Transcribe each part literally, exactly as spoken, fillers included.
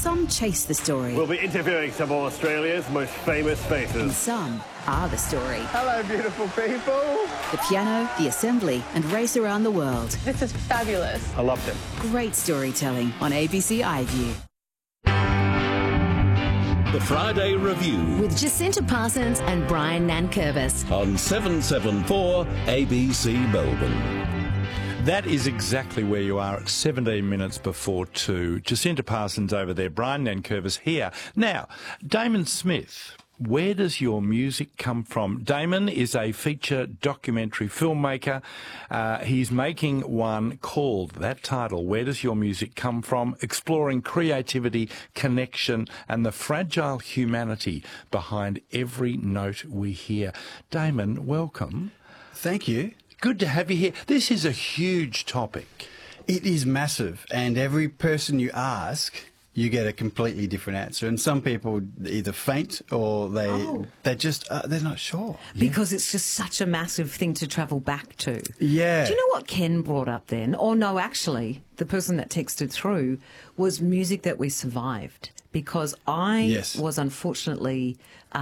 Some chase the story. We'll be interviewing some of Australia's most famous And faces. some are the story. Hello, beautiful people. The piano, the assembly, and race around the world. This is fabulous. I loved it. Great storytelling on A B C iView. The Friday Review With Jacinta Parsons and Brian Nankervis. on seven seven four A B C Melbourne. That is exactly where you are at seventeen minutes before two. Jacinta Parsons over there, Brian Nankervis here. Now, Damon Smith, where does your music come from? Damon is a feature documentary filmmaker. Uh, he's making one called, that title, Where Does Your Music Come From? Exploring creativity, connection, and the fragile humanity behind every note we hear. Damon, welcome. Thank you. Good to have you here. This is a huge topic. It is massive, and every person you ask, you get a completely different answer. And some people either faint or they Oh. they just uh, they're not sure. Because it's just such a massive thing to travel back to. Yeah. Do you know what Ken brought up then? Or no, actually, the person that texted through was music that we survived. Because I Yes. was unfortunately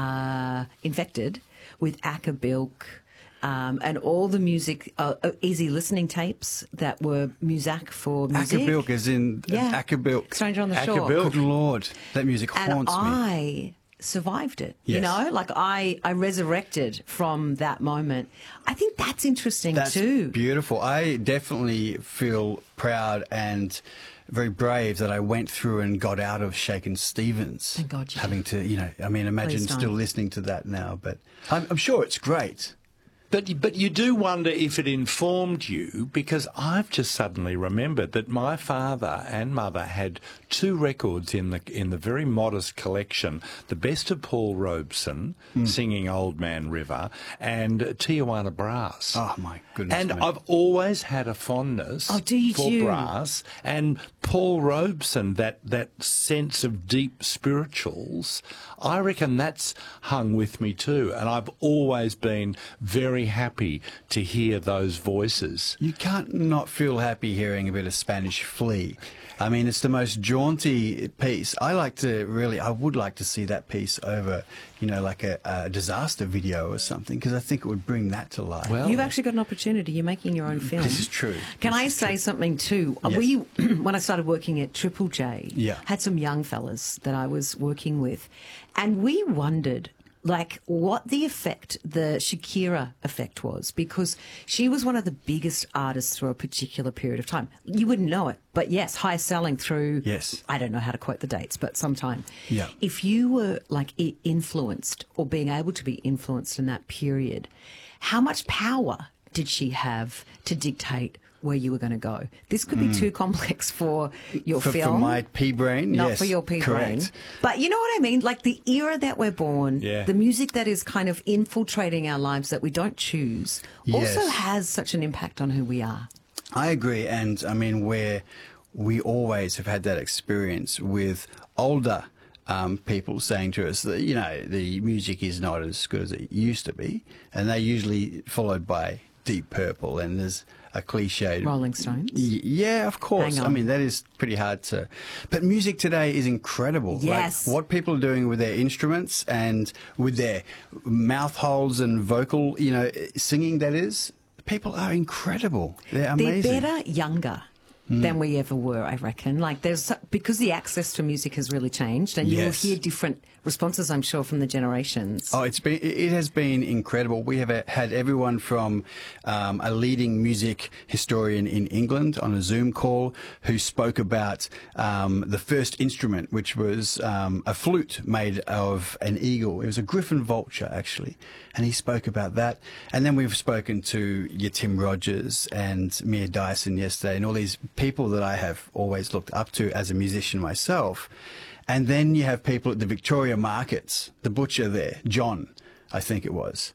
uh, infected with Acapulco. Um, and all the music, uh, uh, easy listening tapes that were music for music. Acapulco is in Yeah. Acapulco. Stranger on the Shore. Good Lord, that music And haunts me. I survived it. You Yes. know, like I, I resurrected from that moment. I think that's interesting That's too. beautiful. I definitely feel proud and very brave that I went through and got out of Shakin' Stevens. Thank God you Having to, you know, I mean, imagine Please don't. still listening to that now, but I'm, I'm sure it's great. But but you do wonder if it informed you, because I've just suddenly remembered that my father and mother had two records in the in the very modest collection: the best of Paul Robeson singing "Old Man River" and Tijuana Brass. Oh my goodness! And me. I've always had a fondness Oh, do you for do? brass and Paul Robeson, that, that sense of deep spirituals. I reckon that's hung with me too, and I've always been very happy to hear those voices. You can't not feel happy hearing a bit of Spanish Flea. I mean, it's the most jaunty piece. I like to really, I would like to see that piece over, you know, like a, a disaster video or something, because I think it would bring that to life. Well, You've actually got an opportunity. You're making your own film. This is true. Can This I is say true. something too? Yes. We, when I started working at Triple J, Yeah. had some young fellas that I was working with, and we wondered, like, what the effect, the Shakira effect was, because she was one of the biggest artists through a particular period of time. You wouldn't know it, but yes, high selling through, Yes. I don't know how to quote the dates, but sometime. Yeah. If you were, like, i- influenced or being able to be influenced in that period, how much power did she have to dictate where you were going to go? This could be too complex for your For, film. for my pea brain, Not yes, for your pea correct. brain. But you know what I mean? Like the era that we're born, Yeah. the music that is kind of infiltrating our lives that we don't choose also Yes. has such an impact on who we are. I agree, and I mean, where we always have had that experience with older um, people saying to us that, you know, the music is not as good as it used to be, and they're usually followed by Deep Purple, and there's a cliche. Rolling Stones. Y- Yeah, of course. Hang I on. mean, that is pretty hard to. But music today is incredible. Yes. Like what people are doing with their instruments and with their mouth holes and vocal, you know, singing, that is, people are incredible. They're amazing. They're better younger Mm. than we ever were, I reckon. Like there's because the access to music has really changed, and Yes. you'll hear different responses, I'm sure, from the generations. Oh, it's been it has been incredible. We have had everyone from um, a leading music historian in England on a Zoom call who spoke about um, the first instrument, which was um, a flute made of an eagle. It was a griffon vulture, actually, and he spoke about that. And then we've spoken to your Tim Rogers and Mia Dyson yesterday, and all these people that I have always looked up to as a musician myself. And then you have people at the Victoria markets, the butcher there, John, I think it was.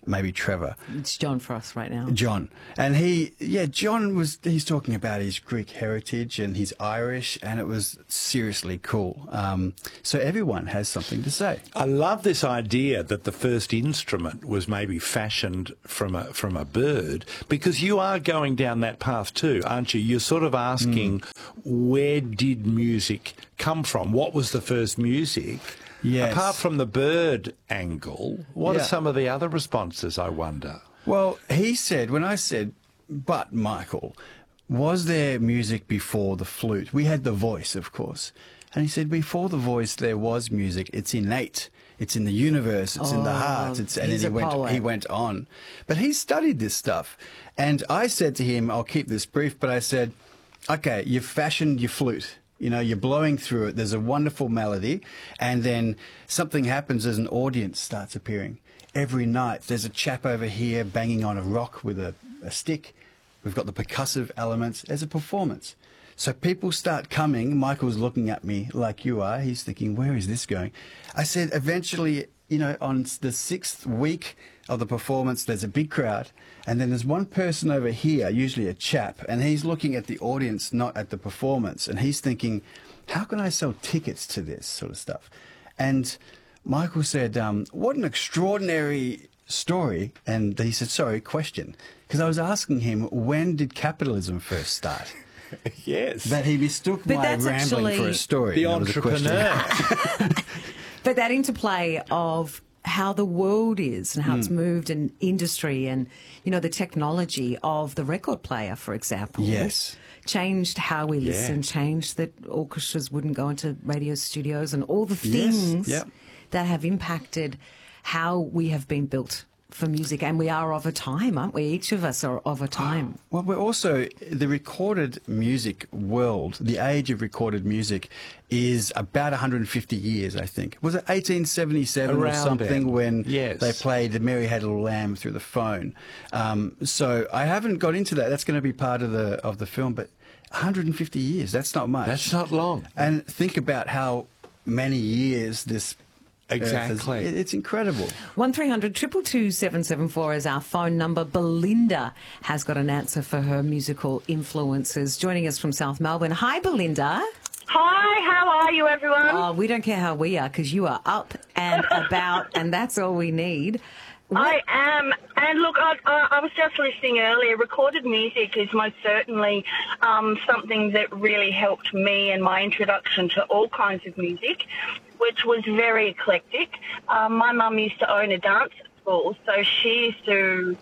maybe Trevor. It's John for us right now. John. And he, yeah, John was, he's talking about his Greek heritage and he's Irish, and it was seriously cool. Um, so everyone has something to say. I love this idea that the first instrument was maybe fashioned from a from a bird, because you are going down that path too, aren't you? You're sort of asking, mm. where did music come from? What was the first music? Yes. Apart from the bird angle, what yeah. are some of the other responses, I wonder? Well, he said, when I said, but Michael, was there music before the flute? We had the voice, of course. And he said, before the voice, there was music. It's innate. It's in the universe. It's oh, in the heart. It's, and then he went, poet. he went on. But he studied this stuff. And I said to him, I'll keep this brief, but I said, okay, you've fashioned your flute. You know, you're blowing through it. There's a wonderful melody. And then something happens as an audience starts appearing. Every night there's a chap over here banging on a rock with a, a stick. We've got the percussive elements. There's a performance. So people start coming. Michael's looking at me like you are. He's thinking, where is this going? I said, eventually, you know, on the sixth week of the performance, there's a big crowd. And then there's one person over here, usually a chap, and he's looking at the audience, not at the performance. And he's thinking, how can I sell tickets to this sort of stuff? And Michael said, um, what an extraordinary story. And he said, sorry, question. Because I was asking him, when did capitalism first start? Yes. That he mistook But my that's rambling actually for a story. The That was a question. entrepreneur. But that interplay of how the world is and how mm. it's moved, and industry and, you know, the technology of the record player, for example. Yes. Changed how we listen, Yeah. changed that orchestras wouldn't go into radio studios, and all the things Yes. Yep. that have impacted how we have been built for music. And we are of a time, aren't we? Each of us are of a time. Well, we're also, the recorded music world, the age of recorded music is about one hundred fifty years, I think. Was it eighteen seventy-seven or Around something then. when Yes. they played Mary Had a Little Lamb through the phone? Um, so I haven't got into that. That's going to be part of the of the film, but one hundred fifty years, that's not much. That's not long. And think about how many years this Exactly. Earth has, it's incredible. one three hundred two two two seven seven four is our phone number. Belinda has got an answer for her musical influences. Joining us from South Melbourne. Hi, Belinda. Hi, how are you, everyone? Oh, we don't care how we are, because you are up and about, and that's all we need. I am. And look, I, I, I was just listening earlier. Recorded music is most certainly um, something that really helped me in my introduction to all kinds of music, which was very eclectic. Um, my mum used to own a dance school, so she used to...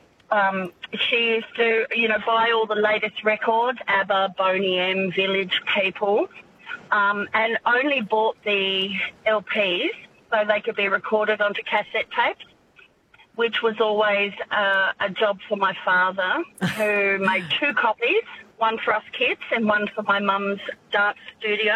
Um, she used to, you know, buy all the latest records, ABBA, Boney M, Village People, um, and only bought the L Ps so they could be recorded onto cassette tapes, which was always uh, a job for my father, who made two copies, one for us kids and one for my mum's dance studio,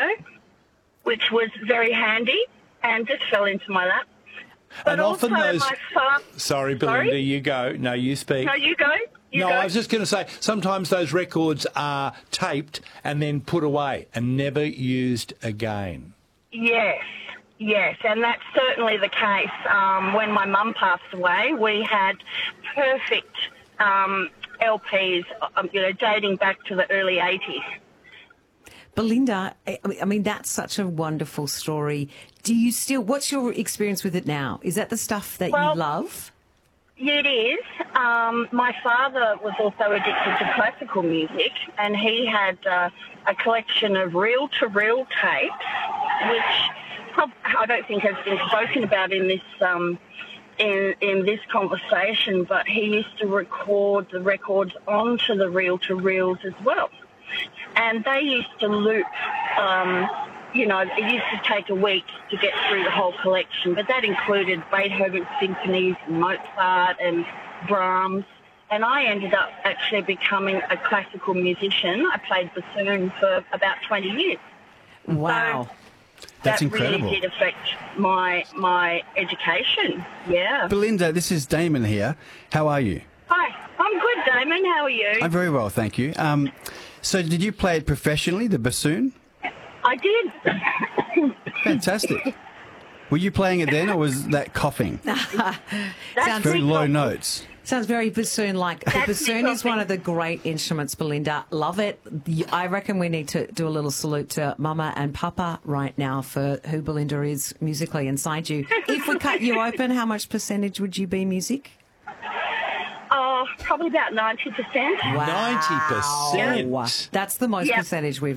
which was very handy and just fell into my lap. But And often also those... my fa- Sorry, Belinda, Sorry? you go. No, you speak. No, you go. You no, go. I was just going to say, sometimes those records are taped and then put away and never used again. Yes, yes, and that's certainly the case. Um, when my mum passed away, we had perfect um, L Ps, um, you know, dating back to the early eighties. Belinda, I I mean, that's such a wonderful story. Do you still, what's your experience with it now? Is that the stuff that Well, you love? It is. Um, my father was also addicted to classical music, and he had uh, a collection of reel-to-reel tapes, which prob- I don't think has been spoken about in this um, in in this conversation. But he used to record the records onto the reel-to-reels as well, and they used to loop. Um, You know, it used to take a week to get through the whole collection, but that included Beethoven symphonies, Mozart and Brahms. And I ended up actually becoming a classical musician. I played bassoon for about twenty years. Wow. So That's that incredible. really did affect my my education. Yeah. Belinda, this is Damon here. How are you? Hi, I'm good, Damon. How are you? I'm very well, thank you. Um, so did you play it professionally, the bassoon? I did. Fantastic. Were you playing it then, or was that coughing? Sounds Very low me. notes. Sounds very bassoon-like. The That's bassoon is me one of the great instruments, Belinda. Love it. I reckon we need to do a little salute to Mama and Papa right now for who Belinda is musically inside you. If we cut you open, how much percentage would you be music? Oh, probably about ninety percent. ninety percent. That's the most Yeah. percentage we've